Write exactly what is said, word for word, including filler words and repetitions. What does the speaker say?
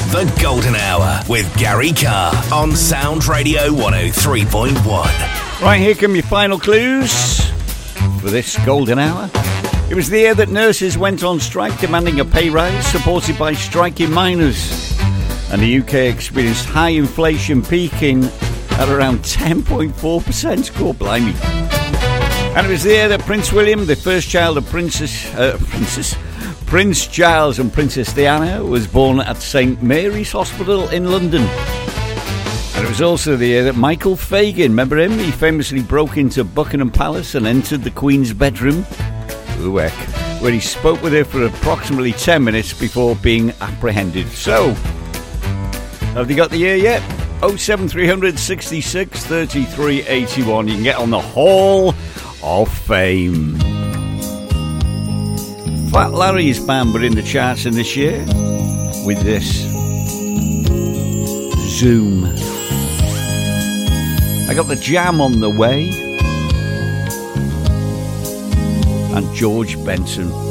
The Golden Hour with Gary Carr on Sound Radio one oh three point one. Right, here come your final clues for this Golden Hour. It was the year that nurses went on strike demanding a pay rise supported by striking miners. And the U K experienced high inflation peaking at around ten point four percent. God blimey. And it was the year that Prince William, the first child of Princess... Uh, Princess... Prince Charles and Princess Diana, was born at Saint Mary's Hospital in London. And it was also the year that Michael Fagan, remember him? He famously broke into Buckingham Palace and entered the Queen's bedroom, ooh heck, where he spoke with her for approximately ten minutes before being apprehended. So, have they got the year yet? oh seven three hundred sixty-six thirty-three eighty-one. You can get on the Hall of Fame. Fat Larry's band were in the charts in this year with this Zoom. I got the Jam on the way and George Benson.